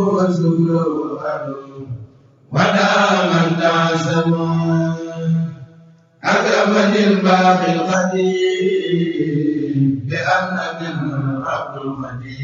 وسكره ودام تعزم أكرمني الباقي القديم بأن من عبد القديم